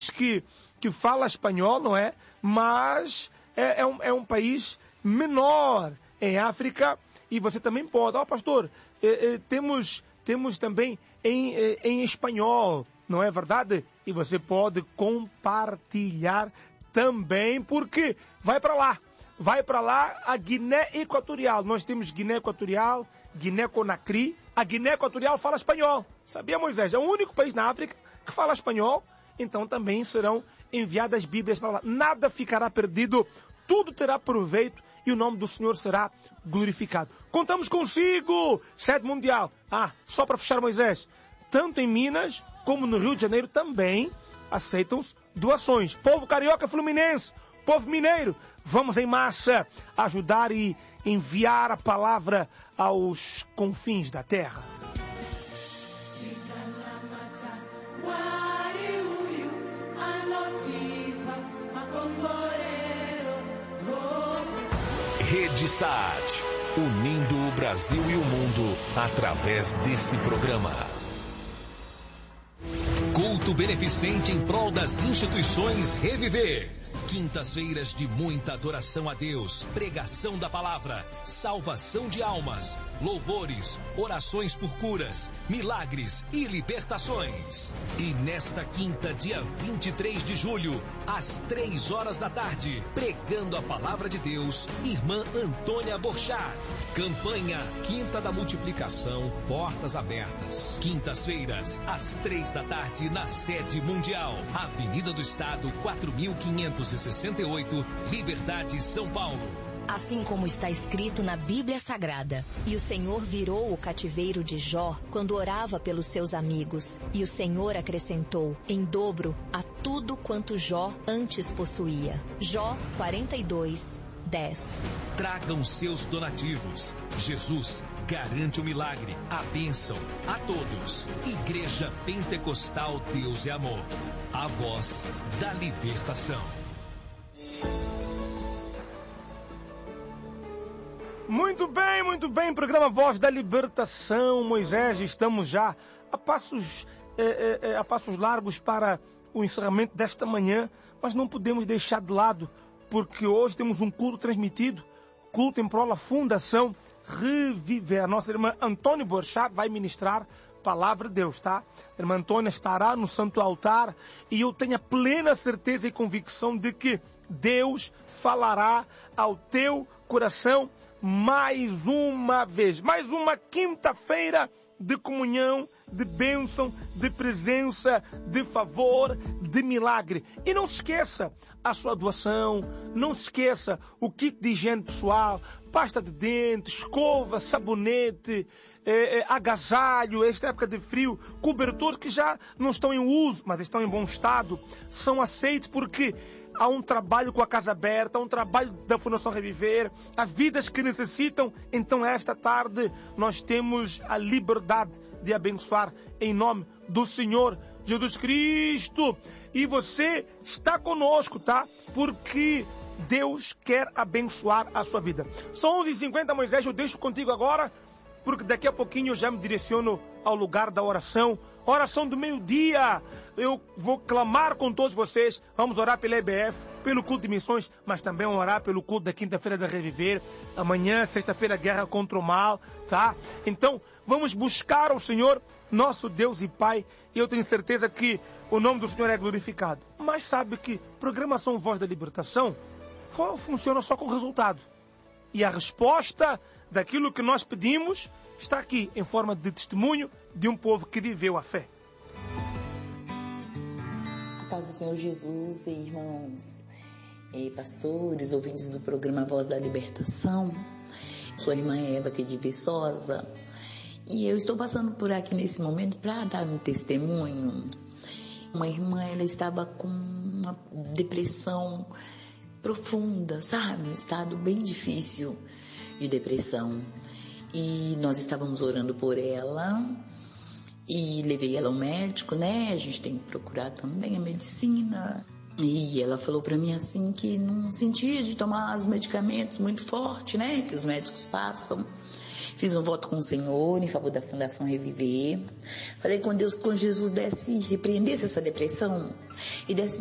que fala espanhol, não é? Mas é um país menor em África e você também pode. Pastor, temos também em espanhol, não é verdade? E você pode compartilhar também, porque vai para lá a Guiné Equatorial. Nós temos Guiné Equatorial, Guiné-Conakry. A Guiné Equatorial fala espanhol. Sabia, Moisés? É o único país na África que fala espanhol. Então também serão enviadas Bíblias para lá. Nada ficará perdido, tudo terá proveito e o nome do Senhor será glorificado. Contamos consigo! Sede mundial. Só para fechar, Moisés. Tanto em Minas como no Rio de Janeiro também aceitam-se doações. Povo carioca fluminense, povo mineiro, vamos em massa ajudar e enviar a palavra aos confins da terra. Rede Saad, unindo o Brasil e o mundo através desse programa. Culto beneficente em prol das instituições Reviver. Quintas-feiras de muita adoração a Deus, pregação da palavra, salvação de almas, louvores, orações por curas, milagres e libertações. E nesta quinta, dia 23 de julho, às 3 horas da tarde, pregando a palavra de Deus, irmã Antônia Borchat. Campanha Quinta da Multiplicação, portas abertas. Quintas-feiras, às 3 da tarde, na sede mundial, Avenida do Estado, 4568, Liberdade, São Paulo. Assim como está escrito na Bíblia Sagrada, e o Senhor virou o cativeiro de Jó quando orava pelos seus amigos, e o Senhor acrescentou em dobro a tudo quanto Jó antes possuía. Jó 42:10. Tragam seus donativos. Jesus garante o milagre, a bênção a todos. Igreja Pentecostal Deus é Amor. A voz da libertação. Muito bem, programa Voz da Libertação, Moisés, estamos já a passos largos para o encerramento desta manhã, mas não podemos deixar de lado, porque hoje temos um culto transmitido, culto em prol da Fundação Reviver. A nossa irmã Antônia Borchat vai ministrar palavra de Deus, tá? A irmã Antônia estará no santo altar e eu tenho a plena certeza e convicção de que Deus falará ao teu coração mais uma vez, mais uma quinta-feira de comunhão, de bênção, de presença, de favor, de milagre. E não se esqueça a sua doação, não se esqueça o kit de higiene pessoal, pasta de dente, escova, sabonete, agasalho, esta época de frio, cobertores que já não estão em uso, mas estão em bom estado, são aceitos porque há um trabalho com a Casa Aberta, há um trabalho da Fundação Reviver, há vidas que necessitam. Então esta tarde nós temos a liberdade de abençoar em nome do Senhor Jesus Cristo. E você está conosco, tá? Porque Deus quer abençoar a sua vida. São 11h50, Moisés, eu deixo contigo agora, porque daqui a pouquinho eu já me direciono ao lugar da oração. Oração do meio-dia. Eu vou clamar com todos vocês. Vamos orar pela EBF, pelo culto de missões, mas também orar pelo culto da quinta-feira da Reviver. Amanhã, sexta-feira, guerra contra o mal, tá? Então, vamos buscar ao Senhor, nosso Deus e Pai. E eu tenho certeza que o nome do Senhor é glorificado. Mas sabe que programação Voz da Libertação funciona só com resultado. E a resposta daquilo que nós pedimos está aqui, em forma de testemunho de um povo que viveu a fé. A paz do Senhor Jesus, irmãos, pastores, ouvintes do programa Voz da Libertação. Sou a irmã Eva aqui de Viçosa. E eu estou passando por aqui nesse momento para dar um testemunho. Uma irmã, ela estava com uma depressão profunda, sabe? Um estado bem difícil de depressão. E nós estávamos orando por ela e levei ela ao médico, né? A gente tem que procurar também a medicina. E ela falou para mim assim que não sentia de tomar os medicamentos muito forte, né? Que os médicos passam. Fiz um voto com o Senhor em favor da Fundação Reviver. Falei com Deus que quando Jesus repreendesse essa depressão e desse